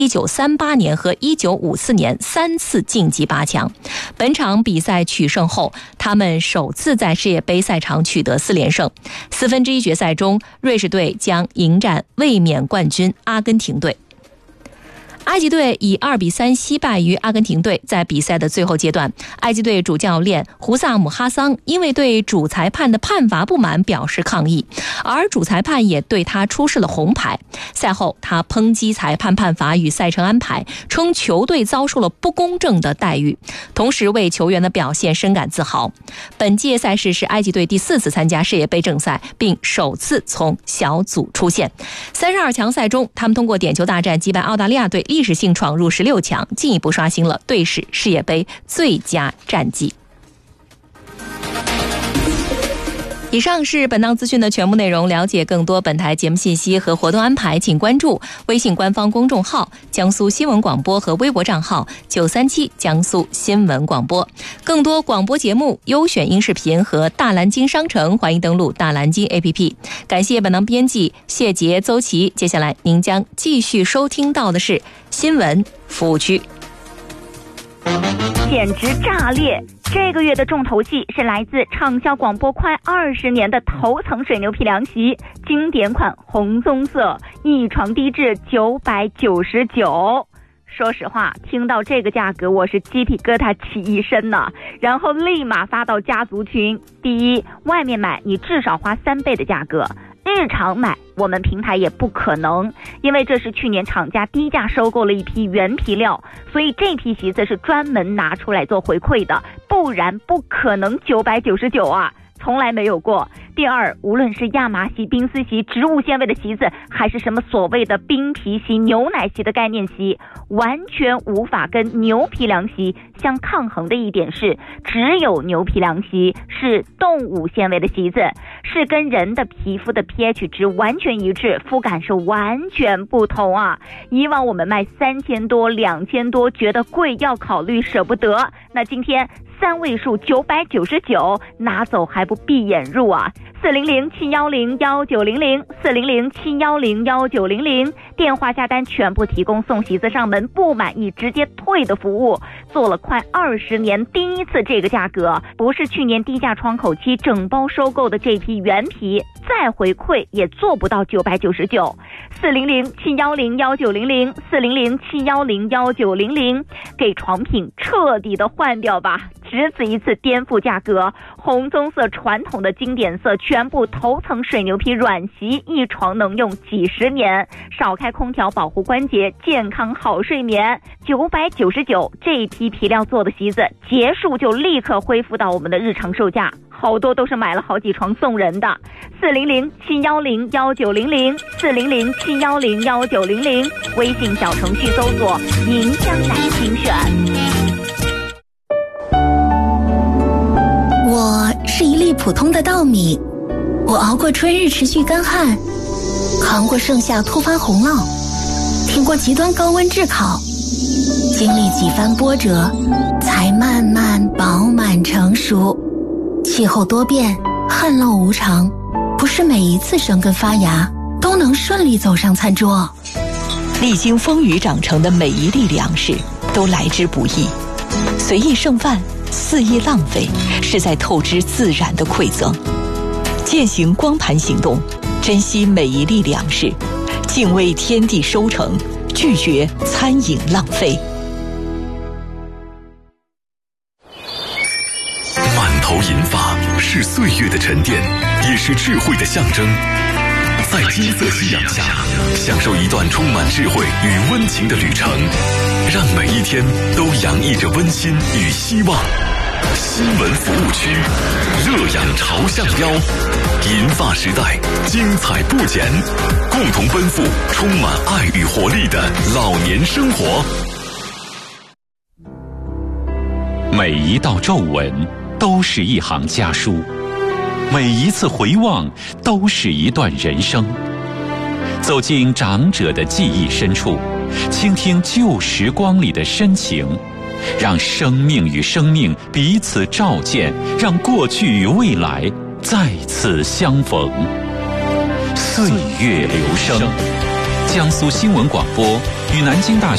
1938年和1954年3次晋级8强。本场比赛取胜后，他们首次在世界杯赛场取得4连胜。1/4决赛中，瑞士队将迎战卫冕冠军阿根廷队。埃及队以2-3惜败于阿根廷队。在比赛的最后阶段，埃及队主教练胡萨姆哈桑因为对主裁判的判罚不满表示抗议，而主裁判也对他出示了红牌。赛后，他抨击裁判判罚与赛程安排，称球队遭受了不公正的待遇，同时为球员的表现深感自豪。本届赛事是埃及队第4次参加世界杯正赛，并首次从小组出线。32强赛中，他们通过点球大战击败澳大利亚队，历史性闯入16强，进一步刷新了队史世界杯最佳战绩。以上是本档资讯的全部内容。了解更多本台节目信息和活动安排，请关注微信官方公众号江苏新闻广播和微博账号937江苏新闻广播。更多广播节目、优选音视频和大蓝鲸商城，欢迎登录大蓝鲸 APP。 感谢本档编辑谢杰、邹琪。接下来您将继续收听到的是新闻服务区。 简直炸裂！这个月的重头戏是来自畅销广播快20年的头层水牛皮凉席，经典款红棕色，一床低至999。说实话，听到这个价格我是鸡皮疙瘩起一身呢，然后立马发到家族群。第一，外面买你至少花3倍的价格，日常买我们平台也不可能，因为这是去年厂家低价收购了一批原皮料，所以这批席子是专门拿出来做回馈的，不然不可能999啊，从来没有过。第二，无论是亚麻席、冰丝席、植物纤维的席子，还是什么所谓的冰皮席、牛奶席的概念席，完全无法跟牛皮凉席相抗衡的一点是，只有牛皮凉席是动物纤维的席子，是跟人的皮肤的 pH 值完全一致，肤感是完全不同啊。以往我们卖3000多、2000多，觉得贵要考虑舍不得，那今天3位数999，拿走还不闭眼入啊！400-710-1900，400-710-1900，电话下单全部提供送席子上门，不满意直接退的服务。做了快20年，第一次这个价格，不是去年低价窗口期整包收购的这批原皮，再回馈也做不到999。400-710-1900，400-710-1900，给床品彻底的换掉吧，只此一次颠覆价格。红棕色传统的经典色，全部头层水牛皮软席，一床能用几十年，少开空调保护关节，健康好睡眠。999这一批皮料做的席子结束就立刻恢复到我们的日常售价，好多都是买了好几床送人的。400-710-1900，400-710-1900，微信小程序搜索宁江南精选。 我是一粒普通的稻米，我熬过春日持续干旱，扛过盛夏突发洪涝，挺过极端高温炙烤，经历几番波折，才慢慢饱满成熟。气候多变，旱涝无常，不是每一次生根发芽都能顺利走上餐桌。 历经风雨长成的每一粒粮食都来之不易，随意剩饭，肆意浪费，是在透支自然的馈赠。践行光盘行动，珍惜每一粒粮食，敬畏天地收成，拒绝餐饮浪费。 满头银发是岁月的沉淀，也是智慧的象征。在金色夕阳下，享受一段充满智慧与温情的旅程，让每一天都洋溢着温馨与希望。新闻服务区，热氧朝向标，银发时代，精彩不减，共同奔赴充满爱与活力的老年生活。 每一道皱纹都是一行家书，每一次回望都是一段人生。走进长者的记忆深处，倾听旧时光里的深情，让生命与生命彼此照见，让过去与未来再次相逢。岁月流声，江苏新闻广播与南京大学